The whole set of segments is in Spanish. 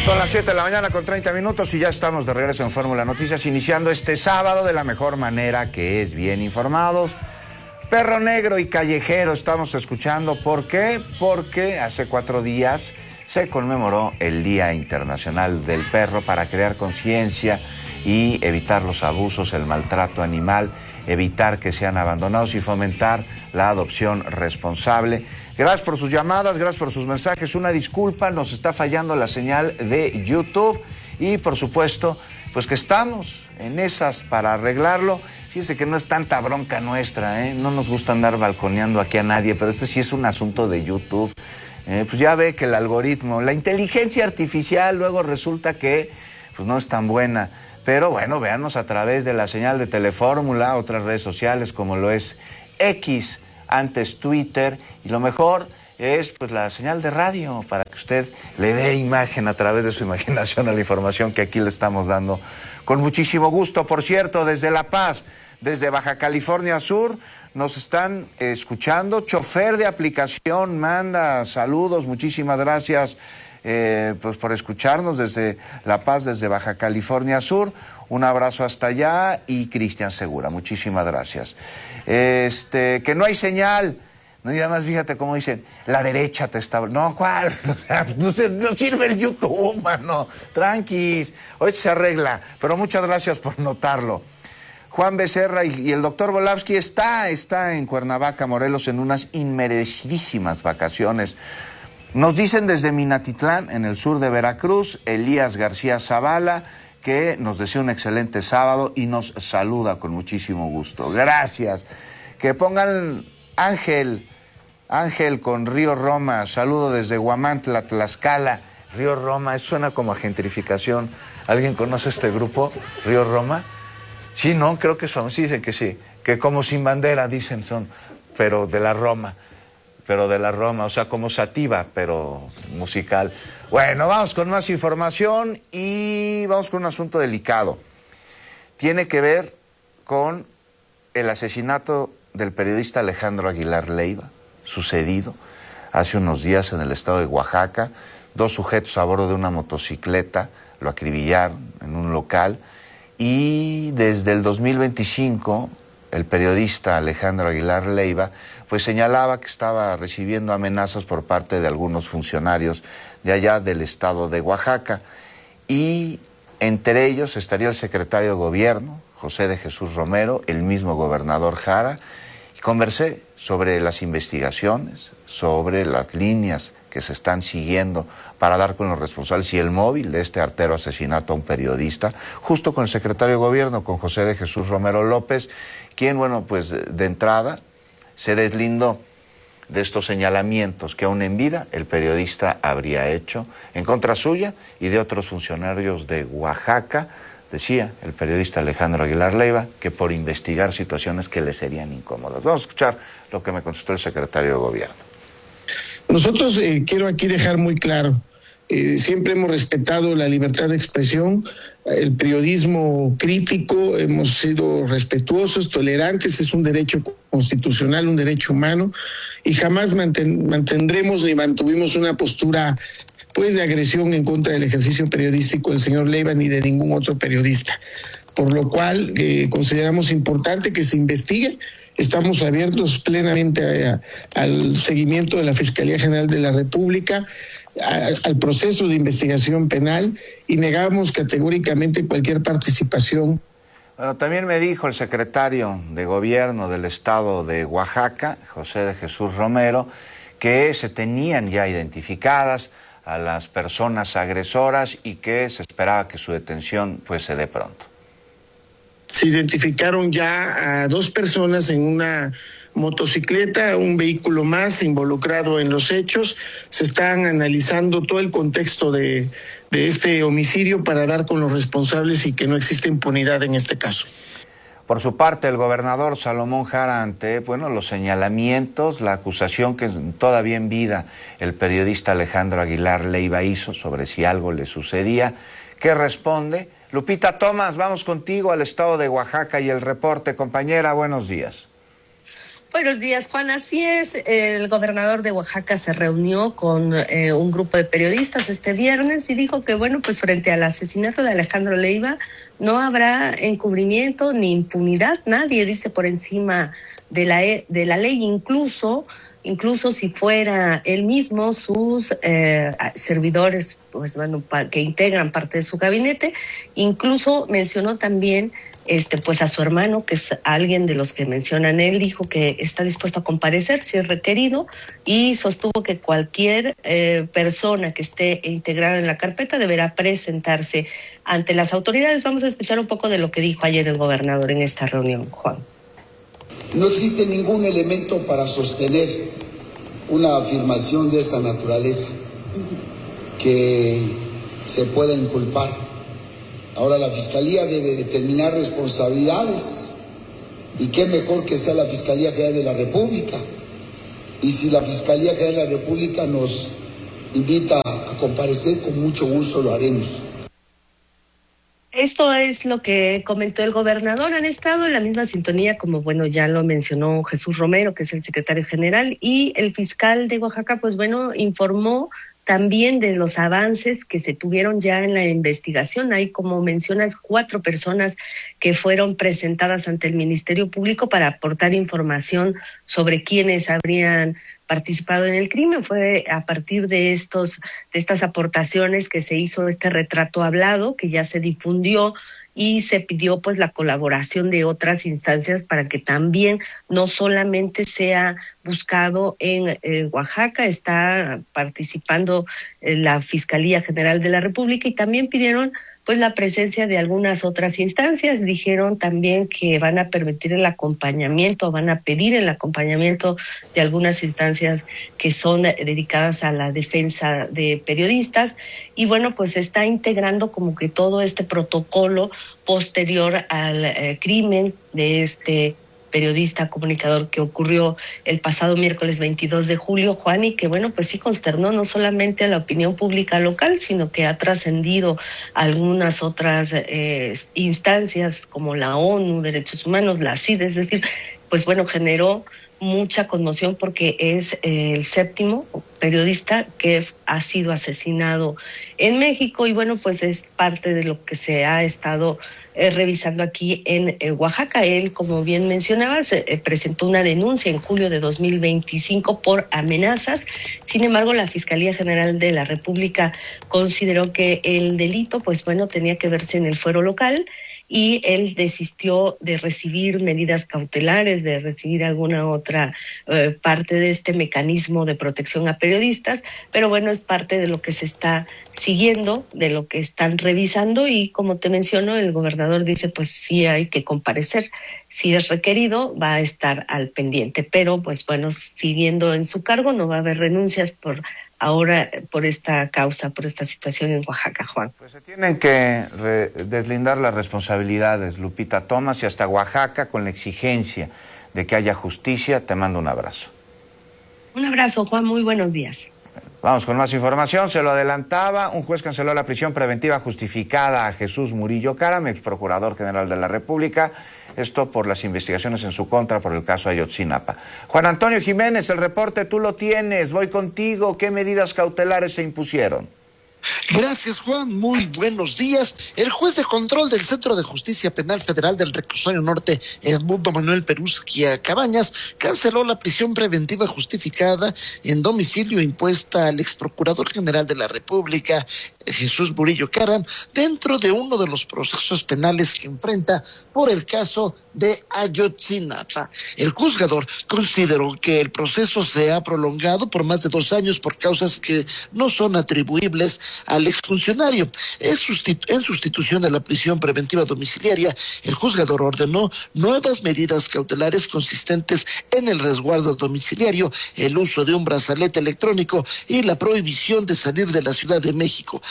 Son las 7 de la mañana con 30 minutos y ya estamos de regreso en Fórmula Noticias, iniciando este sábado de la mejor manera, que es bien informados. Perro negro y callejero estamos escuchando. ¿Por qué? Porque hace 4 días se conmemoró el Día Internacional del Perro para crear conciencia y evitar los abusos, el maltrato animal, evitar que sean abandonados y fomentar la adopción responsable. Gracias por sus llamadas, gracias por sus mensajes. Una disculpa, nos está fallando la señal de YouTube y por supuesto, pues que estamos en esas para arreglarlo. Fíjense que no es tanta bronca nuestra, no nos gusta andar balconeando aquí a nadie, pero este sí es un asunto de YouTube. Pues ya ve que el algoritmo, la inteligencia artificial luego resulta que pues no es tan buena. Pero bueno, véanos a través de la señal de Telefórmula, otras redes sociales como lo es X, antes Twitter, y lo mejor es pues la señal de radio para que usted le dé imagen a través de su imaginación a la información que aquí le estamos dando con muchísimo gusto. Por cierto, desde La Paz, desde Baja California Sur, nos están escuchando. Chofer de aplicación manda saludos, muchísimas gracias pues por escucharnos desde La Paz, desde Baja California Sur. Un abrazo hasta allá. Y Cristian Segura, muchísimas gracias. Que no hay señal. No, y además fíjate cómo dicen, la derecha te está... No, ¿cuál? O sea, no sirve el YouTube, mano. Tranquis, hoy se arregla. Pero muchas gracias por notarlo. Juan Becerra y el doctor Volavsky está en Cuernavaca, Morelos, en unas inmerecidísimas vacaciones. Nos dicen desde Minatitlán, en el sur de Veracruz, Elías García Zavala, que nos desea un excelente sábado y nos saluda con muchísimo gusto. Gracias. Que pongan Ángel con Río Roma, saludo desde Huamantla, Tlaxcala. Río Roma, eso suena como a gentrificación. ¿Alguien conoce este grupo, Río Roma? Sí, ¿no? Creo que son, sí, dicen que sí. Que como Sin Bandera, dicen son, pero de la Roma, o sea, como Sativa, pero musical. Bueno, vamos con más información y vamos con un asunto delicado. Tiene que ver con el asesinato del periodista Alejandro Aguilar Leiva, sucedido hace unos días en el estado de Oaxaca. 2 sujetos a bordo de una motocicleta lo acribillaron en un local y desde el 2025 el periodista Alejandro Aguilar Leiva pues señalaba que estaba recibiendo amenazas por parte de algunos funcionarios de allá del estado de Oaxaca, y entre ellos estaría el secretario de Gobierno, José de Jesús Romero, el mismo gobernador Jara, y conversé sobre las investigaciones, sobre las líneas que se están siguiendo para dar con los responsables y el móvil de este artero asesinato a un periodista, justo con el secretario de Gobierno, con José de Jesús Romero López, quien, bueno, pues de entrada se deslindó de estos señalamientos que aún en vida el periodista habría hecho en contra suya y de otros funcionarios de Oaxaca. Decía el periodista Alejandro Aguilar Leiva que por investigar situaciones que le serían incómodas. Vamos a escuchar lo que me contestó el secretario de Gobierno. Nosotros quiero aquí dejar muy claro, siempre hemos respetado la libertad de expresión, el periodismo crítico, hemos sido respetuosos, tolerantes, es un derecho constitucional, un derecho humano, y jamás mantendremos ni mantuvimos una postura pues de agresión en contra del ejercicio periodístico del señor Leiva ni de ningún otro periodista, por lo cual consideramos importante que se investigue. Estamos abiertos plenamente al seguimiento de la Fiscalía General de la República, al proceso de investigación penal, y negamos categóricamente cualquier participación. Bueno, también me dijo el secretario de Gobierno del estado de Oaxaca, José de Jesús Romero, que se tenían ya identificadas a las personas agresoras y que se esperaba que su detención pues se dé pronto. Se identificaron ya a 2 personas en una motocicleta, un vehículo más involucrado en los hechos. Se están analizando todo el contexto de este homicidio para dar con los responsables y que no existe impunidad en este caso. Por su parte, el gobernador Salomón Jara, ante los señalamientos, la acusación que todavía en vida el periodista Alejandro Aguilar Leiva hizo sobre si algo le sucedía, ¿qué responde? Lupita Tomás, vamos contigo al estado de Oaxaca y el reporte. Compañera, buenos días. Buenos días, Juan. Así es, el gobernador de Oaxaca se reunió con un grupo de periodistas este viernes y dijo que, bueno, pues frente al asesinato de Alejandro Leiva no habrá encubrimiento ni impunidad. Nadie dice por encima de la ley, incluso si fuera él mismo, sus servidores, pues bueno, que integran parte de su gabinete. Incluso mencionó también pues a su hermano, que es alguien de los que mencionan él, dijo que está dispuesto a comparecer si es requerido y sostuvo que cualquier persona que esté integrada en la carpeta deberá presentarse ante las autoridades. Vamos a escuchar un poco de lo que dijo ayer el gobernador en esta reunión, Juan. No existe ningún elemento para sostener una afirmación de esa naturaleza que se pueda inculpar. Ahora la Fiscalía debe determinar responsabilidades y qué mejor que sea la Fiscalía General de la República. Y si la Fiscalía General de la República nos invita a comparecer, con mucho gusto lo haremos. Esto es lo que comentó el gobernador. Han estado en la misma sintonía, como bueno, ya lo mencionó Jesús Romero, que es el secretario general, y el fiscal de Oaxaca, pues bueno, informó también de los avances que se tuvieron ya en la investigación. Hay, como mencionas, 4 personas que fueron presentadas ante el Ministerio Público para aportar información sobre quiénes habrían participado en el crimen. Fue a partir de estas aportaciones que se hizo este retrato hablado, que ya se difundió, y se pidió pues la colaboración de otras instancias para que también no solamente sea buscado en Oaxaca. Está participando la Fiscalía General de la República y también pidieron pues la presencia de algunas otras instancias. Dijeron también que van a permitir el acompañamiento, van a pedir el acompañamiento de algunas instancias que son dedicadas a la defensa de periodistas. Y bueno, pues se está integrando como que todo este protocolo posterior al crimen de este periodista comunicador que ocurrió el pasado miércoles 22 de julio, Juan, y que bueno, pues sí consternó no solamente a la opinión pública local, sino que ha trascendido algunas otras instancias como la ONU, Derechos Humanos, la CID, es decir, pues bueno, generó mucha conmoción porque es el 7º periodista que ha sido asesinado en México y bueno, pues es parte de lo que se ha estado revisando aquí en Oaxaca. Él, como bien mencionabas, presentó una denuncia en julio de 2025 por amenazas. Sin embargo, la Fiscalía General de la República consideró que el delito, pues bueno, tenía que verse en el fuero local y él desistió de recibir medidas cautelares, de recibir alguna otra parte de este mecanismo de protección a periodistas, pero bueno, es parte de lo que se está siguiendo, de lo que están revisando y como te menciono, el gobernador dice pues sí hay que comparecer, si es requerido va a estar al pendiente, pero pues bueno, siguiendo en su cargo no va a haber renuncias por ahora por esta causa, por esta situación en Oaxaca, Juan. Pues se tienen que deslindar las responsabilidades, Lupita. Tomas y hasta Oaxaca con la exigencia de que haya justicia. Te mando un abrazo. Un abrazo, Juan, muy buenos días. Vamos con más información. Se lo adelantaba, un juez canceló la prisión preventiva justificada a Jesús Murillo Caram, ex procurador general de la República. Esto por las investigaciones en su contra por el caso Ayotzinapa. Juan Antonio Jiménez, el reporte tú lo tienes. Voy contigo. ¿Qué medidas cautelares se impusieron? Gracias, Juan. Muy buenos días. El juez de control del Centro de Justicia Penal Federal del Reclusorio Norte, Edmundo Manuel Perusquia Cabañas, canceló la prisión preventiva justificada en domicilio impuesta al ex procurador general de la República, Jesús Murillo Caram, dentro de uno de los procesos penales que enfrenta por el caso de Ayotzinapa. El juzgador consideró que el proceso se ha prolongado por más de 2 años por causas que no son atribuibles al exfuncionario. En sustitución a la prisión preventiva domiciliaria, el juzgador ordenó nuevas medidas cautelares consistentes en el resguardo domiciliario, el uso de un brazalete electrónico y la prohibición de salir de la Ciudad de México.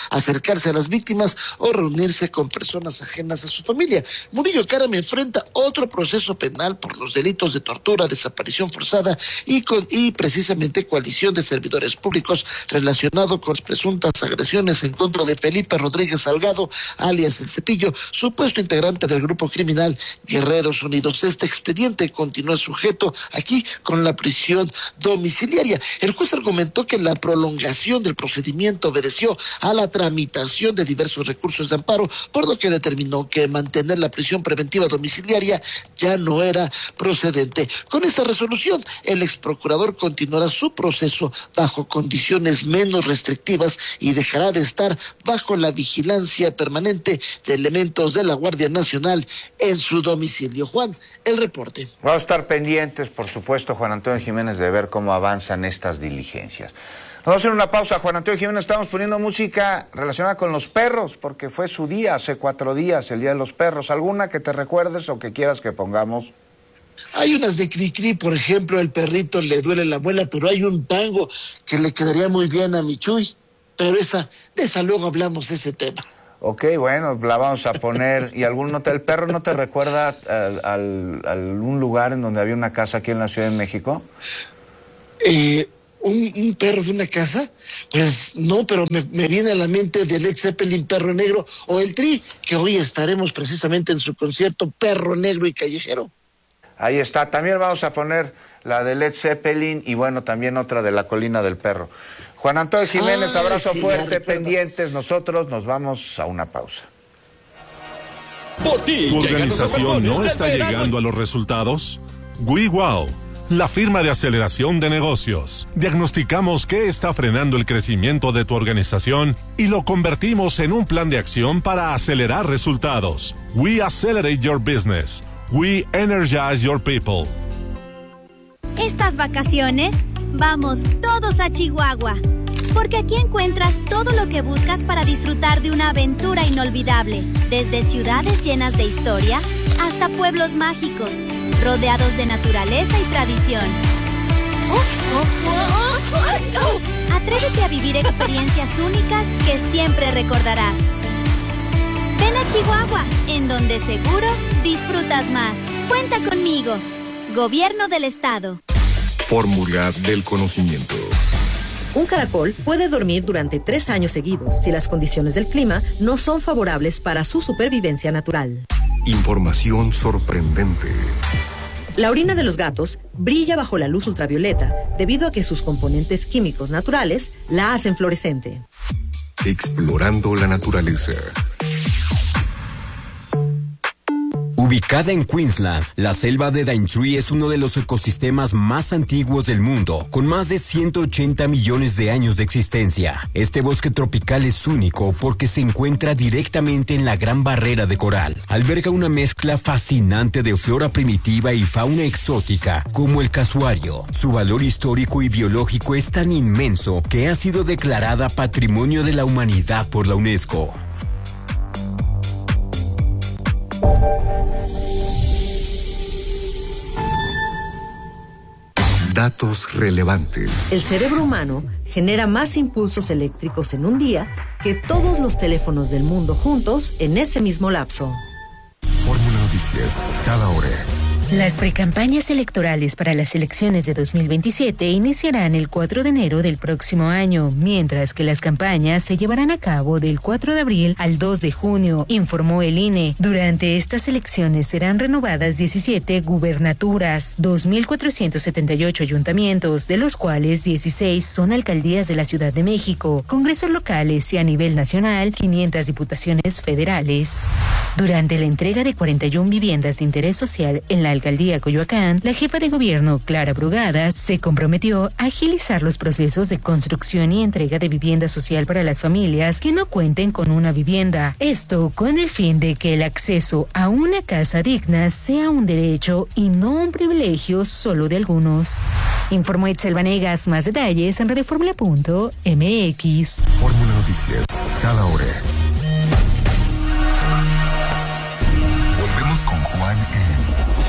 acercarse a las víctimas o reunirse con personas ajenas a su familia. Murillo Karam enfrenta otro proceso penal por los delitos de tortura, desaparición forzada y precisamente coalición de servidores públicos relacionado con presuntas agresiones en contra de Felipe Rodríguez Salgado, alias El Cepillo, supuesto integrante del grupo criminal Guerreros Unidos. Este expediente continúa sujeto aquí con la prisión domiciliaria. El juez argumentó que la prolongación del procedimiento obedeció a la tramitación de diversos recursos de amparo, por lo que determinó que mantener la prisión preventiva domiciliaria ya no era procedente. Con esta resolución, el exprocurador continuará su proceso bajo condiciones menos restrictivas y dejará de estar bajo la vigilancia permanente de elementos de la Guardia Nacional en su domicilio. Juan, el reporte. Vamos a estar pendientes, por supuesto, Juan Antonio Jiménez, de ver cómo avanzan estas diligencias. Nos vamos a hacer una pausa, Juan Antonio Jiménez. Estamos poniendo música relacionada con los perros, porque fue su día hace 4 días, el Día de los Perros. ¿Alguna que te recuerdes o que quieras que pongamos? Hay unas de Cricri, por ejemplo, El perrito le duele la muela, pero hay un tango que le quedaría muy bien a mi Chuy, pero de esa luego hablamos de ese tema. Ok, bueno, la vamos a poner. ¿Y el perro no te recuerda a un lugar en donde había una casa aquí en la Ciudad de México? ¿Un perro de una casa? Pues no, pero me viene a la mente del Led Zeppelin Perro Negro o el Tri, que hoy estaremos precisamente en su concierto Perro Negro y Callejero. Ahí está. También vamos a poner la de Led Zeppelin y bueno, también otra de La Colina del Perro. Juan Antonio Jiménez, abrazo fuerte, pendientes. Nosotros nos vamos a una pausa. Por ti, ¿tu organización no está llegando a los resultados? WeWow, la firma de aceleración de negocios. Diagnosticamos qué está frenando el crecimiento de tu organización y lo convertimos en un plan de acción para acelerar resultados. We accelerate your business. We energize your people. Estas vacaciones, vamos todos a Chihuahua, porque aquí encuentras todo lo que buscas para disfrutar de una aventura inolvidable, desde ciudades llenas de historia hasta pueblos mágicos, rodeados de naturaleza y tradición. Atrévete a vivir experiencias únicas que siempre recordarás. Ven a Chihuahua, en donde seguro disfrutas más. Cuenta conmigo. Gobierno del Estado. Fórmula del conocimiento. Un caracol puede dormir durante 3 años seguidos si las condiciones del clima no son favorables para su supervivencia natural. Información sorprendente. La orina de los gatos brilla bajo la luz ultravioleta debido a que sus componentes químicos naturales la hacen fluorescente. Explorando la naturaleza. Ubicada en Queensland, la selva de Daintree es uno de los ecosistemas más antiguos del mundo, con más de 180 millones de años de existencia. Este bosque tropical es único porque se encuentra directamente en la Gran Barrera de Coral. Alberga una mezcla fascinante de flora primitiva y fauna exótica, como el casuario. Su valor histórico y biológico es tan inmenso que ha sido declarada Patrimonio de la Humanidad por la UNESCO. Datos relevantes. El cerebro humano genera más impulsos eléctricos en un día que todos los teléfonos del mundo juntos en ese mismo lapso. Fórmula Noticias, cada hora. Las precampañas electorales para las elecciones de 2027 iniciarán el 4 de enero del próximo año, mientras que las campañas se llevarán a cabo del 4 de abril al 2 de junio, informó el INE. Durante estas elecciones serán renovadas 17 gubernaturas, 2.478 ayuntamientos, de los cuales 16 son alcaldías de la Ciudad de México, congresos locales y a nivel nacional, 500 diputaciones federales. Durante la entrega de 41 viviendas de interés social en la alcaldía Coyoacán, la jefa de gobierno, Clara Brugada, se comprometió a agilizar los procesos de construcción y entrega de vivienda social para las familias que no cuenten con una vivienda. Esto con el fin de que el acceso a una casa digna sea un derecho y no un privilegio solo de algunos. Informó Itzel Vanegas. Más detalles en radioformula.mx. Fórmula Noticias, cada hora. Volvemos con Juan en